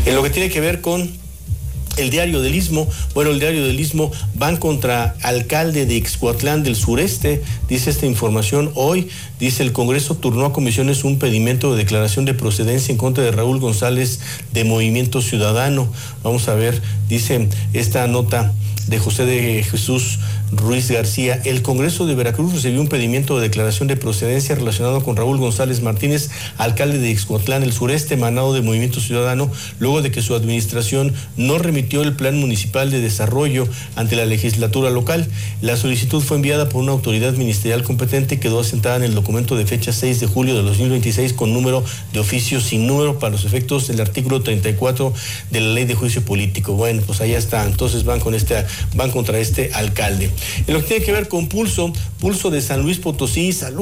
En lo que tiene que ver con el Diario del Istmo, bueno, el Diario del Istmo van contra alcalde de Ixcuatlán del Sureste, dice esta información hoy, dice el Congreso turnó a comisiones un pedimento de declaración de procedencia en contra de Raúl González de Movimiento Ciudadano. Vamos a ver, dice esta nota de José de Jesús Ruiz García. El Congreso de Veracruz recibió un pedimento de declaración de procedencia relacionado con Raúl González Martínez, alcalde de Ixcuatlán del Sureste, emanado de Movimiento Ciudadano, luego de que su administración no remitió el Plan Municipal de Desarrollo ante la legislatura local. La solicitud fue enviada por una autoridad ministerial competente y quedó asentada en el documento de fecha 6 de julio de 2026 con número de oficio sin número para los efectos del artículo 34 de la Ley de Juicio Político. Bueno, pues allá está. Entonces van contra este alcalde. En lo que tiene que ver con Pulso de San Luis Potosí, salud.